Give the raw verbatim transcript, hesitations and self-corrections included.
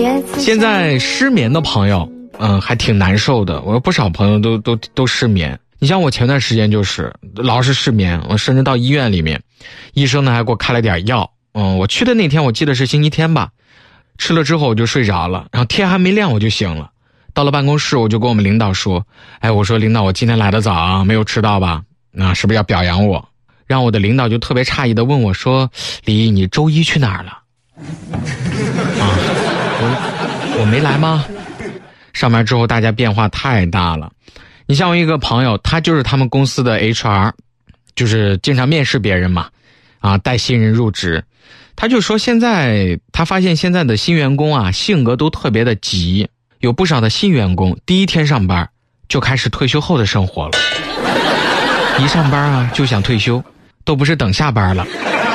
现在失眠的朋友，嗯，还挺难受的。我有不少朋友都都都失眠。你像我前段时间就是老是失眠，我甚至到医院里面，医生呢还给我开了点药。嗯，我去的那天我记得是星期天吧，吃了之后我就睡着了，然后天还没亮我就醒了。到了办公室我就跟我们领导说，哎，我说领导我今天来的早啊，没有迟到吧？那是不是要表扬我？让我的领导就特别诧异的问我说，李，你周一去哪儿了？啊，我我没来吗？上班之后大家变化太大了。你像我一个朋友，他就是他们公司的 H R， 就是经常面试别人嘛，啊，带新人入职。他就说现在他发现现在的新员工啊，性格都特别的急，有不少的新员工第一天上班就开始退休后的生活了，一上班啊就想退休，都不是等下班了。